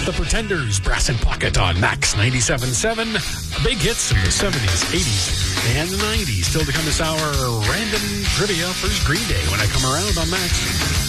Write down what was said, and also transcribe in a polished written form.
The Pretenders, Brass in Pocket on Max 97.7. Big hits of the 70s, 80s, and the 90s. Still to come this hour, random trivia. First Green Day when I come around on Max.